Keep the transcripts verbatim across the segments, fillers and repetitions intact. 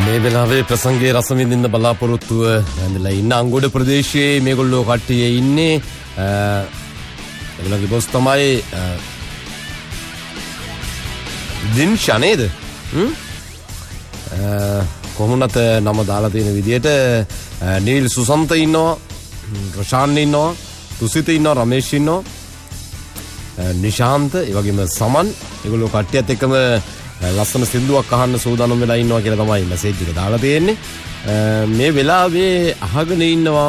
මේ වෙලාවේ ප්‍රසංගයේ රස විඳින්න බලාපොරොත්තුව ඇඳලා ඉන්න අංගොඩ ප්‍රදේශයේ මේගොල්ලෝ කට්ටිය ඉන්නේ. ඒගොල්ලෝගේ බොස් තමයි දින්ෂා නේද? හ්ම් කොහොමනත් නම දාලා තියෙන විදියට නිල් සුසන්ත ඉන්නවා, රෂාන් ඉන්නවා, තුසිත ඉන්නවා, රමේෂ් ඉන්නවා, නිශාන්ත, ඒ වගේම සමන්. ඒගොල්ලෝ කට්ටියත් එක්කම ලස්සන සින්දුවක් අහන්න සූදානම් වෙලා ඉන්නවා කියලා තමයි මැසේජ් එක දාලා තියෙන්නේ. මේ වෙලාවේ අහගෙන ඉන්නවා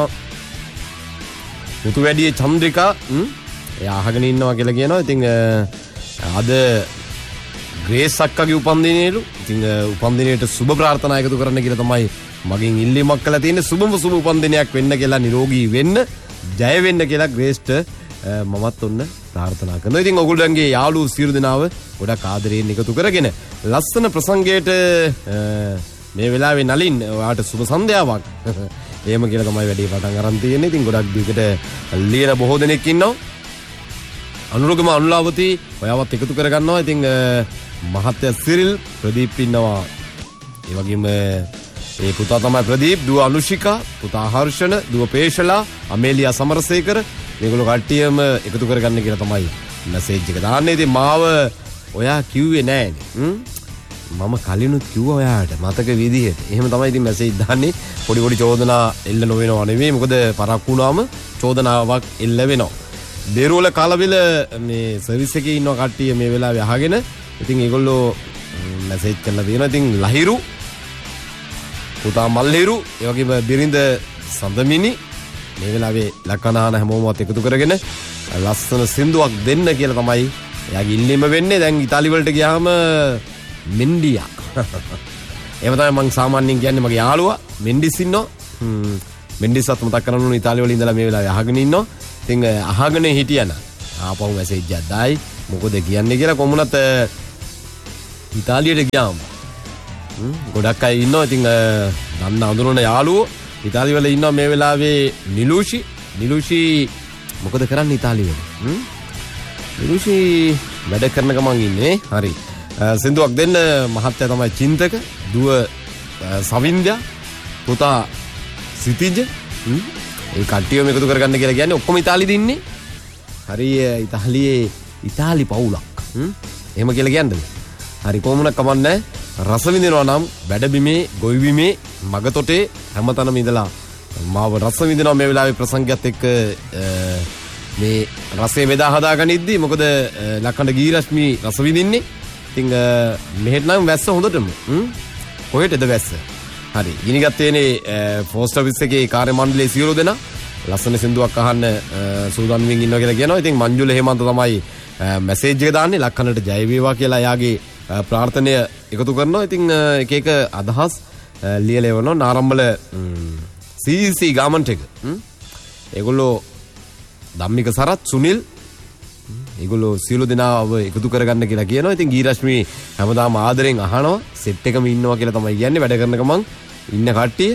මුතුවැඩියේ චන්ද්‍රිකා. එයා අහගෙන ඉන්නවා කියලා කියනවා. ඉතින් අද ග්‍රේස් අක්කගේ උපන්දිනේලු. ඉතින් උපන්දිනේට සුබ ප්‍රාර්ථනා එකතු කරන්න කියලා තමයි මගෙන් ඉල්ලීමක් කළා තියෙන්නේ. සුබම සුබ උපන්දිනයක් වෙන්න කියලා, නිරෝගී වෙන්න, ජය වෙන්න කියලා ග්‍රේස්ට මමත් ඔන්න ප්‍රාර්ථනා කරනවා. ඉතින් ඔයගොල්ලන්ගේ යාළුවෝ සියලු දෙනාව ගොඩක් ආදරයෙන් එකතු කරගෙන ලස්සන ප්‍රසංගයට මේ වෙලාවේ නලින් ඔයාට සුබ සන්ධ්‍යාවක් එහෙම කියලා තමයි වැඩේ පටන් අරන් තියෙන්නේ. ඉතින් ගොඩක් දිගට ලියන බොහෝ දෙනෙක් ඉන්නවා. අනුරගම අනුලාවති ඔයාවත් එකතු කරගන්නවා. ඉතින් මහත්තයා සිරිල්, ප්‍රදීප් ඉන්නවා. ඒ වගේම ඒ පුතා තමයි ප්‍රදීප්, දුව අනුෂිකා, පුතා හර්ෂණ, දුව පේශලා, අමේලියා සමරසේකර. මේගොල්ලෝ කට්ටියම එකතු කරගන්න කියලා තමයි මැසේජ් එක දාන්නේ. ඉතින් මාව ඔයා කිව්වේ නෑනේ. මම කලිනුත් කිව්වා ඔයාට මතක විදිහට. එහෙම තමයි ඉතින් මැසේජ් දාන්නේ. පොඩි පොඩි චෝදනා එල්ල නොවෙනව නෙවෙයි. මොකද පරක් වුණාම චෝදනාවක් එල්ල වෙනවා. දේරුවල කලබල මේ සර්විස් එකේ ඉන්න කට්ටිය මේ වෙලාවේ අහගෙන ඉතින් ඒගොල්ලෝ මැසේජ් කරලා තියෙනවා. ඉතින් ලහිරු, පුතා මල්හිරු, ඒ වගේම බිරිඳ සඳමිනි මේ වෙලාවේ ලකනාන හැමෝමත් එකතු කරගෙන ලස්සන සින්දුවක් දෙන්න කියලා තමයි එයාගේ ඉල්ලීම වෙන්නේ. දැන් ඉතාලි වලට ගියාම මෙන්ඩියා එහෙම තමයි මම සාමාන්‍යයෙන් කියන්නේ. මගේ යාළුවා මෙන්ඩිස් ඉන්නවා. මෙන්ඩිස්වත් මතක් කරගන්න ඕන. ඉතාලි වල ඉඳලා මේ වෙලාවේ අහගෙන ඉන්නවා. ඉතින් අහගෙන හිටියන ආපහු මැසේජ් එකක් දායි මොකද කියන්නේ කියලා. කොමුණත් ඉතාලියට ගියාම ගොඩක් අය ඉන්නවා. ඉතින් දන්න අඳුරන යාළුවෝ ඉතාලි වල ඉන්නවා මේ වෙලාවේ. නිලූෂි නිලූෂි මොකද කරන්නේ ඉතාලි වල? නිලූෂි වැඩ කරන ගමන් ඉන්නේ. හරි. සින්දුවක් දෙන්න මහත්තයා තමයි චින්තක, දුව සවින්ද්‍යා, පුතා සිතිජ. ඒ කට්ටියම එකතු කරගන්න කියලා කියන්නේ. ඔක්කොම ඉතාලියද ඉන්නේ. හරි. ඉතාලියේ ඉතාලි පවුලක්. එහෙම කියලා කියන්නේ. හරි. කොහොමද කමන්නේ. රස විඳිනවා නම් වැඩබිමේ, ගොවිබිමේ, මගතොටේ හැමතැනම ඉඳලා මාව රස විඳිනවා මේ වෙලාවේ ප්‍රසංගයත් එක්ක මේ රසය බෙදා හදාගනිද්දී. මොකද ලක්කඬ ගීරශ්මි රස විඳින්නේ. ඉතින් මෙහෙට නම් වැස්ස හොඳටම. කොහෙටද වැස්ස? හරි. ගිනිගත්තේනේ පෝස්ට් ඔෆිස් එකේ කාර්ය මණ්ඩලයේ සියලු දෙනා ලස්සන සින්දුවක් අහන්න සූදානම් වෙමින් ඉන්නවා කියලා කියනවා. ඉතින් මංජුල හේමන්ත තමයි මැසේජ් එක දාන්නේ. ලක්කඬට ජය වේවා කියලා එයාගේ ප්‍රාර්ථනය එකතු කරනවා. ඉතින් එක එක අදහස් ලියලා එවනවා. නාරම්බල සී සී ගාමන්ට් එක. ඒගොල්ලෝ ධම්මික සරත්, සුනිල් ඒගොල්ලෝ සියලු දෙනාව එකතු කරගන්න කියලා කියනවා. ඉතින් ගීරශ්මි හැමදාම ආදරෙන් අහනවා. සෙට් එකම ඉන්නවා කියලා තමයි කියන්නේ. වැඩ කරන ගමන් ඉන්න කට්ටිය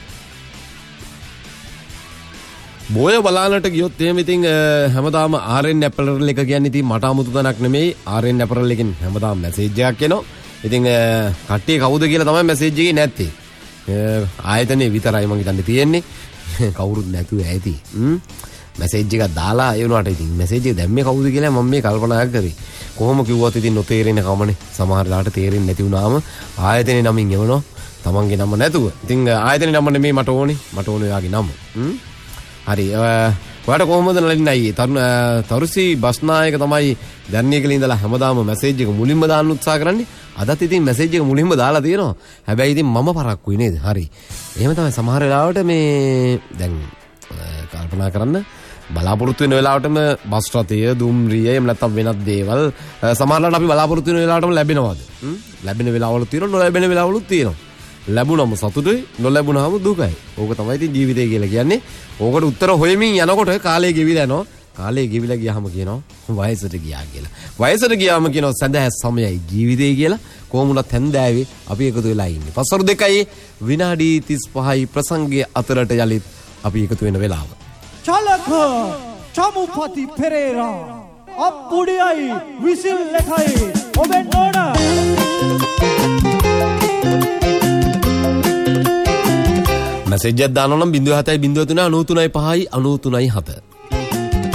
බෝය බලන්නට ගියොත් එහෙම ඉතින් හැමදාම ආර් එන් ඇපරල් එක කියන්නේ ඉතින් මට 아무තු තැනක් නෙමෙයි. ආර් එන් ඇපරල් එකෙන් හැමදාම මැසේජ් එකක් එනවා. ඉතින් කට්ටිය කවුද කියලා තමයි මැසේජ් එකේ නැත්තේ. ආයතනයේ විතරයි මං හිතන්නේ තියෙන්නේ. කවුරුත් නැතුව ඇති. මැසේජ් එකක් දාලා ඒ වුණාට ඉතින් මැසේජ් එක දැම්මේ කවුද කියලා මම මේ කල්පනා කරේ. කොහොම කිව්වත් ඉතින් නොතේරෙන කමනේ. සමහර වෙලාවට තේරෙන්නේ නැති වුණාම ආයතනයේ නමින් එවනවා. තමන්ගේ නම නැතුව. ඉතින් ආයතනයේ නම නෙමෙයි මට ඕනේ. මට ඕනේ ඔයාගේ නම. හරි. ඔයාට කොහොමද නලින් අයියේ? තරුණ තරුසි බස්නායක තමයි දැන්නේකල ඉඳලා හැමදාම මැසේජ් එක මුලින්ම දාන්න උත්සාහ කරන්නේ. අදත් ඉතින් මැසේජ් එක මුලින්ම දාලා තියෙනවා. හැබැයි ඉතින් මම පරක්කුයි නේද? හරි. එහෙම තමයි සමහර වෙලාවට මේ දැන් කල්පනා කරන්න බලාපොරොත්තු වෙන වෙලාවටම බස් රථය, දුම්රිය, එහෙම නැත්නම් වෙනත් දේවල් සමහරවිට අපි බලාපොරොත්තු වෙන වෙලාවටම ලැබෙනවද? ලැබෙන වෙලාවලුත් තියෙනවා, නොලැබෙන වෙලාවලුත් තියෙනවා. ලැබුණම සතුටුයි, නොලැබුණාම දුකයි. ඕක තමයි ඉතින් ජීවිතය කියලා කියන්නේ. ඕකට උත්තර හොයමින් යනකොට කාලය ගෙවිලා යනවා. කාලය ගෙවිලා ගියාම කියනවා වයසට ගියා කියලා. වයසට ගියාම කියනවා සඳහා සමයයි ජීවිතය කියලා. කොහොමුණත් හැන්දෑවේ අපි එකතු වෙලා ඉන්නේ. පස්වරු දෙකයි විනාඩි තිස් පහයි ප්‍රසංගයේ අතරට යලිත් අපි එකතු වෙන වෙලාව. චලක චමුපති පෙරේරා අප්පුඩියයි විසිල් එකයි ඔබෙන් ඕන මෙසේජ් එකක් දානවා නම් zero seven zero three nine nine five nine three nine seven.